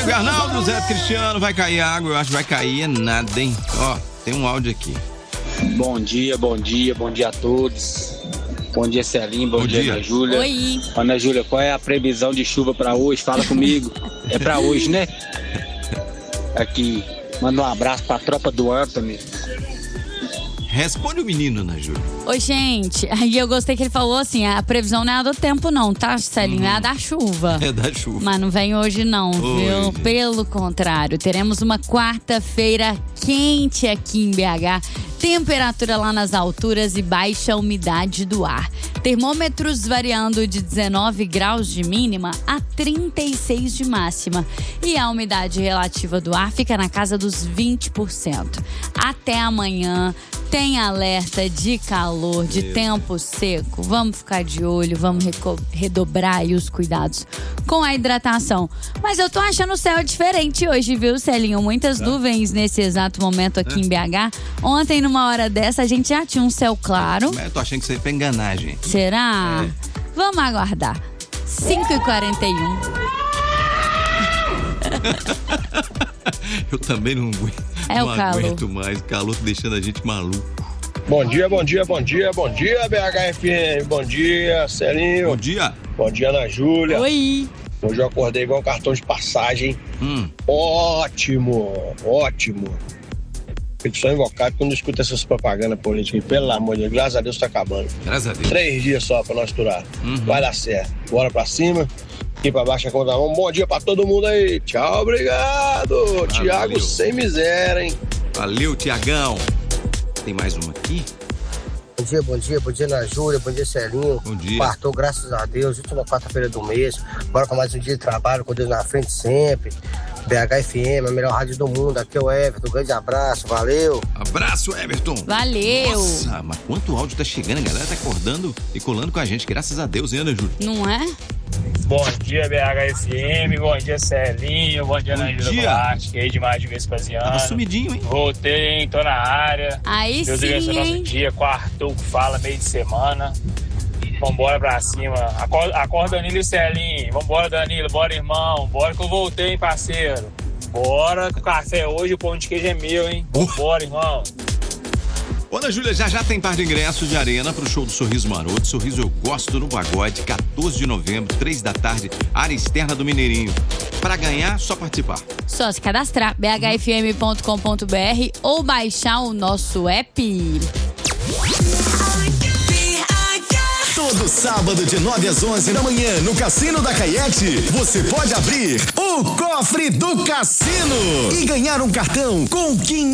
Diego Arnaldo, Zé Cristiano, vai cair água, eu acho que vai cair nada, hein? Ó, tem um áudio aqui. Bom dia a todos. Bom dia, Celinho, bom dia, Ana Júlia. Oi. Ana Júlia, qual é a previsão de chuva pra hoje? Fala comigo. É pra hoje, né? Aqui, manda um abraço pra tropa do Anthony. Responde o menino, Ana Júlia. Oi, gente. Aí eu gostei que ele falou assim, a previsão não é a do tempo não, tá, Celinho? É a da chuva. É da chuva. Mas não vem hoje não, viu? Pelo contrário, teremos uma quarta-feira quente aqui em BH. Temperatura lá nas alturas e baixa umidade do ar. Termômetros variando de 19 graus de mínima a 36 de máxima. E a umidade relativa do ar fica na casa dos 20%. Até amanhã tem alerta de calor, de tempo seco. Vamos ficar de olho, vamos redobrar aí os cuidados com a hidratação. Mas eu tô achando o céu diferente hoje, viu, Celinho? Muitas nuvens nesse exato momento aqui em BH. Ontem, numa hora dessa, a gente já tinha um céu claro. Mas eu tô achando que isso aí é pra enganar a gente. Será? Vamos aguardar. 5h41. Eu também não aguento mais. O calor tá deixando a gente maluco. Bom dia, BHFM. Bom dia, Celinho. Bom dia. Bom dia, Ana Júlia. Oi. Hoje eu acordei igual um cartão de passagem. Ótimo. Fico só invocado quando escuto essas propagandas políticas. Pelo amor de Deus, graças a Deus tá acabando. Graças a Deus. 3 dias só pra nós durar. Vai dar certo. Bora pra cima. Aqui pra baixo a conta mão. Bom dia pra todo mundo aí. Tchau, obrigado. Tiago sem miséria, hein? Valeu, Tiagão. Tem mais uma aqui? Bom dia, Ana Júlia, bom dia, Celinho. Bom dia. Quartou, graças a Deus, última quarta-feira do mês. Bora pra mais um dia de trabalho, com Deus na frente sempre. BHFM, a melhor rádio do mundo. Aqui é o Everton, grande abraço, valeu. Abraço, Everton. Valeu. Nossa, mas quanto áudio tá chegando, a galera tá acordando e colando com a gente, graças a Deus, hein, Ana Júlia? Não é? Bom dia, BHFM, bom dia, Celinho, bom dia, Ana Júlia Goulart, que é demais de Vespasiano. Tava sumidinho, hein? Voltei, hein, tô na área. Aí Deus sim, abençoe nosso dia, quartou, fala, meio de semana. Vambora pra cima. Acorda, Danilo e Celinho. Vambora, Danilo, bora, irmão. Bora que eu voltei, hein, parceiro. Bora, que o café hoje, o pão de queijo é meu, hein. Bora, irmão. Ô, Ana Júlia, já tem par de ingressos de arena pro show do Sorriso Maroto. Sorriso Eu Gosto no Pagode, 14 de novembro, 3 da tarde, área externa do Mineirinho. Pra ganhar, só participar. Só se cadastrar, bhfm.com.br ou baixar o nosso app. Todo sábado de 9 às 11 da manhã no Cassino da Caiete, você pode abrir o cofre do cassino e ganhar um cartão com 500